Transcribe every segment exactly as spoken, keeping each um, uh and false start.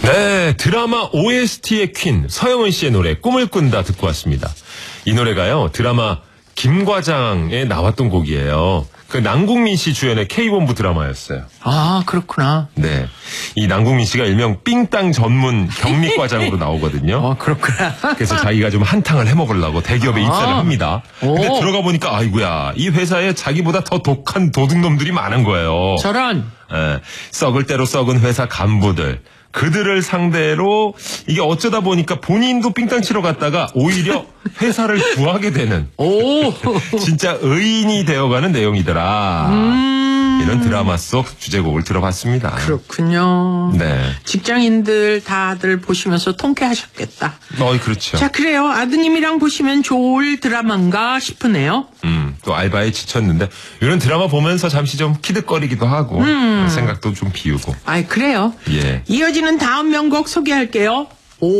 네, 드라마 오에스티의 퀸 서영은 씨의 노래 꿈을 꾼다 듣고 왔습니다. 이 노래가요, 드라마 김과장에 나왔던 곡이에요. 그 남궁민 씨 주연의 K본부 드라마였어요. 아, 그렇구나. 네, 이 남궁민 씨가 일명 삥땅 전문 경리과장으로 나오거든요. 어, 그렇구나. 그래서 자기가 좀 한탕을 해먹으려고 대기업에 아. 입사를 합니다. 근데 오. 들어가 보니까 아이고야, 이 회사에 자기보다 더 독한 도둑놈들이 많은 거예요. 저런. 예, 썩을 대로 썩은 회사 간부들, 그들을 상대로 이게 어쩌다 보니까 본인도 삥땅 치러 갔다가 오히려 회사를 구하게 되는 오. 진짜 의인이 되어가는 내용이더라. 음. 이런 드라마 속 주제곡을 들어봤습니다. 그렇군요. 네. 직장인들 다들 보시면서 통쾌하셨겠다. 어, 그렇죠. 자, 그래요. 아드님이랑 보시면 좋을 드라마인가 싶으네요. 음, 또 알바에 지쳤는데 이런 드라마 보면서 잠시 좀 키득거리기도 하고 음. 생각도 좀 비우고. 아이, 그래요. 예. 이어지는 다음 명곡 소개할게요.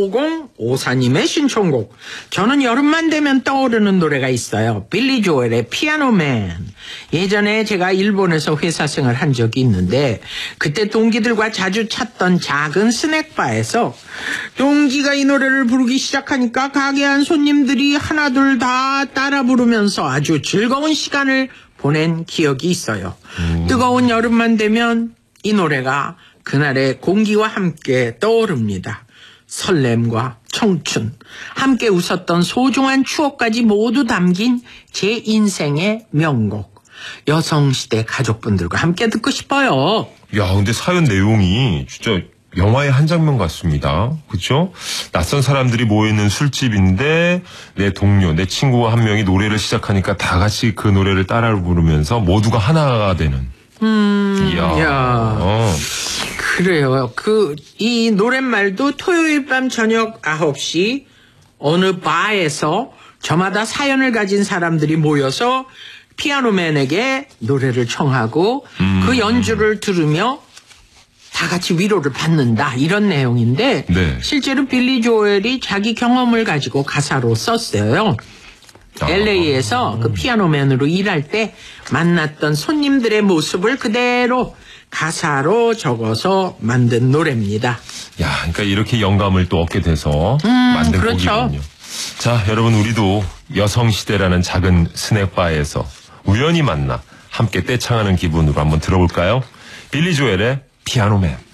오공오사님의 신청곡. 저는 여름만 되면 떠오르는 노래가 있어요. 빌리 조엘의 피아노맨. 예전에 제가 일본에서 회사 생활 한 적이 있는데 그때 동기들과 자주 찾던 작은 스낵바에서 동기가 이 노래를 부르기 시작하니까 가게 안 손님들이 하나둘 다 따라 부르면서 아주 즐거운 시간을 보낸 기억이 있어요. 음. 뜨거운 여름만 되면 이 노래가 그날의 공기와 함께 떠오릅니다. 설렘과 청춘, 함께 웃었던 소중한 추억까지 모두 담긴 제 인생의 명곡. 여성시대 가족분들과 함께 듣고 싶어요. 야, 근데 사연 내용이 진짜 영화의 한 장면 같습니다. 그렇죠? 낯선 사람들이 모여있는 술집인데 내 동료, 내 친구와 한 명이 노래를 시작하니까 다 같이 그 노래를 따라 부르면서 모두가 하나가 되는. 음, 이야. 야. 어. 그래요. 그, 이 노랫말도 토요일 밤 저녁 아홉 시 어느 바에서 저마다 사연을 가진 사람들이 모여서 피아노맨에게 노래를 청하고 음. 그 연주를 들으며 다 같이 위로를 받는다. 이런 내용인데 네. 실제로 빌리 조엘이 자기 경험을 가지고 가사로 썼어요. 아. 엘에이에서 그 피아노맨으로 일할 때 만났던 손님들의 모습을 그대로 가사로 적어서 만든 노래입니다. 야, 그러니까 이렇게 영감을 또 얻게 돼서 음, 만든 그렇죠. 곡이군요. 자, 여러분, 우리도 여성시대라는 작은 스낵바에서 우연히 만나 함께 떼창하는 기분으로 한번 들어볼까요? 빌리 조엘의 피아노맨.